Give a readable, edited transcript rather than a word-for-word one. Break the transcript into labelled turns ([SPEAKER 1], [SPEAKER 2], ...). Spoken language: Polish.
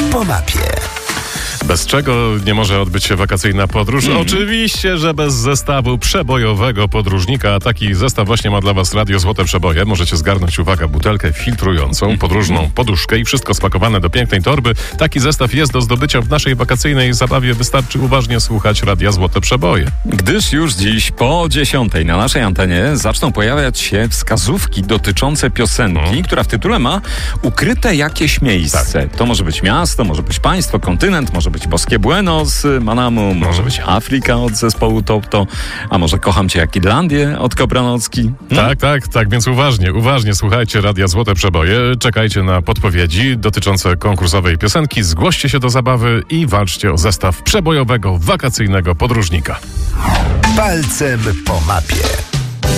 [SPEAKER 1] po mapie.
[SPEAKER 2] Bez czego nie może odbyć się wakacyjna podróż? Oczywiście, że bez zestawu przebojowego podróżnika. A taki zestaw właśnie ma dla Was Radio Złote Przeboje. Możecie zgarnąć, uwaga, butelkę filtrującą, podróżną poduszkę i wszystko spakowane do pięknej torby. Taki zestaw jest do zdobycia w naszej wakacyjnej zabawie. Wystarczy uważnie słuchać Radia Złote Przeboje.
[SPEAKER 3] Gdyż już dziś po 10:00 na naszej antenie zaczną pojawiać się wskazówki dotyczące piosenki, która w tytule ma ukryte jakieś miejsce.
[SPEAKER 2] Tak.
[SPEAKER 3] To może być miasto, może być państwo, kontynent, może być boskie Bueno z Manamu, może być Afryka od zespołu Toto, a może Kocham Cię jak Irlandię od Kopranocki.
[SPEAKER 2] Tak, więc uważnie słuchajcie Radia Złote Przeboje. Czekajcie na podpowiedzi dotyczące konkursowej piosenki. Zgłoście się do zabawy i walczcie o zestaw przebojowego, wakacyjnego podróżnika.
[SPEAKER 1] Palcem po mapie.